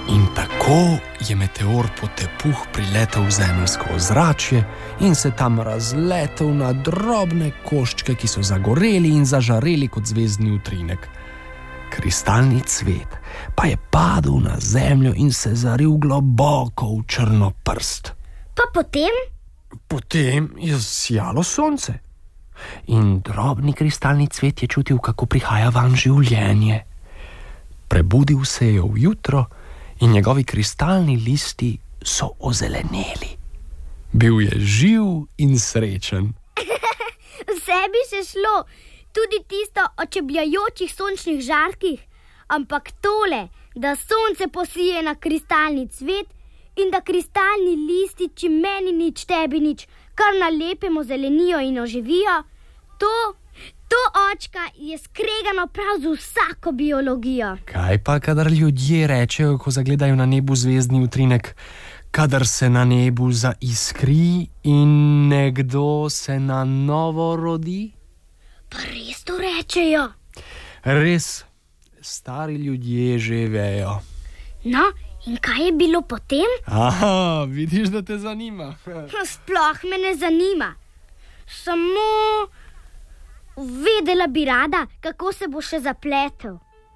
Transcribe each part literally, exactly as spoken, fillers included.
In tako je meteor po tepuh priletel v zemeljsko ozračje in se tam razletel na drobne koščke, ki so zagoreli in zažareli kot zvezdni utrinek. Kristalni cvet pa je padel na zemljo in se zaril globoko v črno prst. Pa potem? Potem je sijalo sonce. In drobni kristalni cvet je čutil, kako prihaja van življenje. Prebudil se je v jutro in njegovi kristalni listi so ozeleneli. Bil je živ in srečen. Vse bi se šlo, tudi tisto o čebljajočih sončnih žarkih, ampak tole, da sonce posije na kristalni cvet in da kristalni lističi meni nič, tebi nič, kar na lepem ozelenijo in oživijo, to, to očka je skregano prav z vsako biologijo. Kaj pa, kadar ljudje rečejo, ko zagledajo na nebu zvezdni utrinek, kadar se na nebu zaiskri in nekdo se na novo rodi? Pa res to rečejo? Res, stari ljudje že vejo. No, in kaj je bilo potem? Aha, vidiš, da te zanima. Sploh me ne zanima. Samo vedela bi rada, kako se bo še zapletel.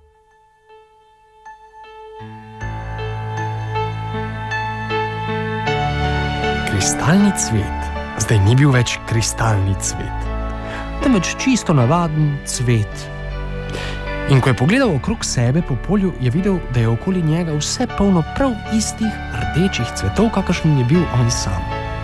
Kristalni cvet zdaj ni bil več kristalni cvet, temveč čisto navaden cvet. In ko je pogledal okrog sebe po polju, je videl, da je okoli njega vse polno prav istih rdečih cvetov, kakršen je bil on sam.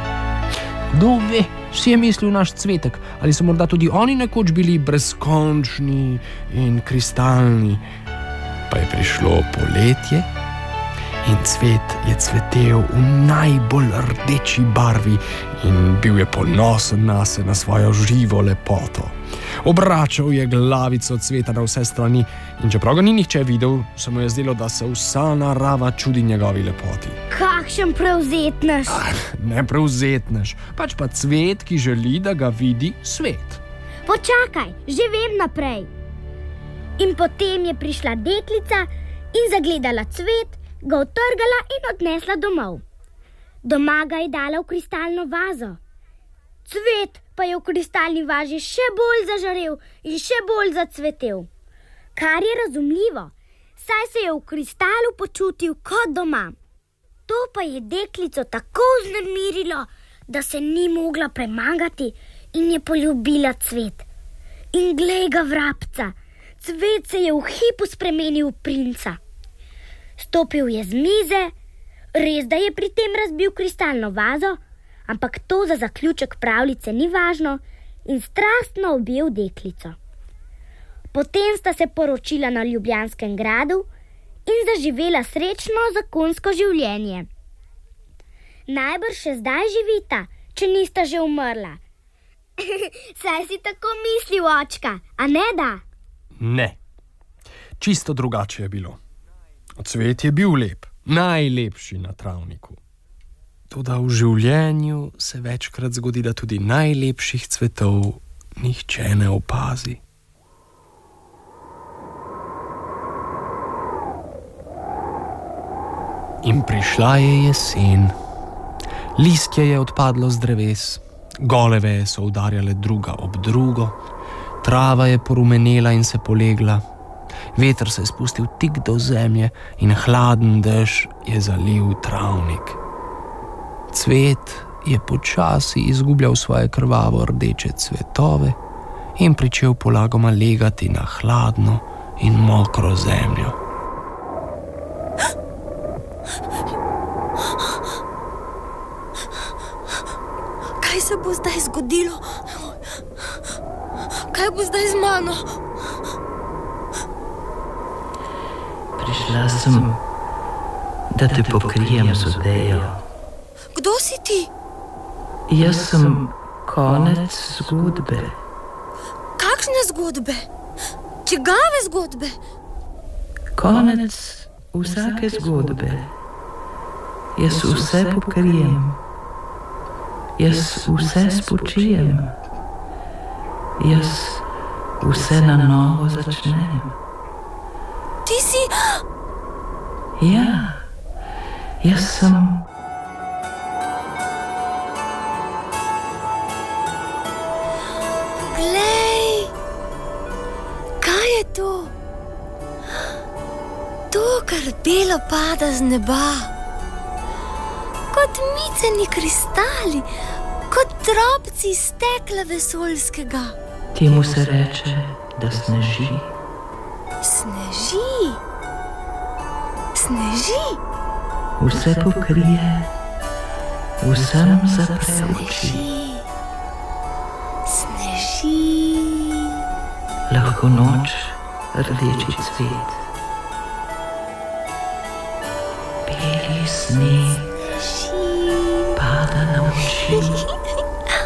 Kdo ve, si je mislil naš cvetek, ali so morda tudi oni nekoč bili brezkončni in kristalni. Pa je prišlo poletje in cvet je cvetel v najbolj rdeči barvi in bil je ponosen nase, na svojo živo lepoto. Obračal je glavico cveta na vse strani in čeprav ga ni nihče videl, se mu je zdelo, da se vsa narava čudi njegovi lepoti. Kakšen prevzetnež! Ne prevzetnež, pač pa cvet, ki želi, da ga vidi svet. Počakaj, že vem naprej. In potem je prišla deklica in zagledala cvet, ga utrgala in odnesla domov. Doma ga je dala v kristalno vazo. Cvet pa je v kristalni vazi še bolj zažarel in še bolj zacvetel. Kar je razumljivo, saj se je v kristalu počutil kot doma. To pa je deklico tako vznemirilo, da se ni mogla premagati in je poljubila cvet. In glej ga vrabca, cvet se je v hipu spremenil v princa. Stopil je z mize, res da je pri tem razbil kristalno vazo, ampak to za zaključek pravljice ni važno in strastno objel deklico. Potem sta se poročila na Ljubljanskem gradu in zaživela srečno zakonsko življenje. Najbrž še zdaj živita, če nista že umrla. Saj si tako mislil, očka, a ne da? Ne, čisto drugače je bilo. Cvet je bil lep, najlepši na travniku. Toda v življenju se večkrat zgodi, da tudi najlepših cvetov nihče ne opazi. In prišla je jesen. Listje je odpadlo z dreves, gole veje so udarjale druga ob drugo, trava je porumenela in se polegla, veter se je spustil tik do zemlje in hladen dež je zalil travnik. Cvet je počasi izgubljal svoje krvavo rdeče cvetove in pričel polagoma legati na hladno in mokro zemljo. Kaj se bo zdaj zgodilo? Kaj bo zdaj z mano? Prišla sem, da te pokrijem z odejo. Kdo si ti? Jaz sem konec zgodbe. Kakšne zgodbe? Čigave zgodbe? Konec vsake zgodbe. Jaz vse pokrijem. Jaz vse spočijem. Jaz vse na novo začnem. Ti si... Ja, Jaz sem Glej, kaj je to? To, kar belo pada z neba. Kot miceni kristali, kot drobci stekla vesoljskega. Temu se reče, da sneži. Sneži. Sneži. Vse pokrije, vsem zapre oči. Sneži. Sneži. Lahko noč, rdeči cvet. Beli sneg pada na oči.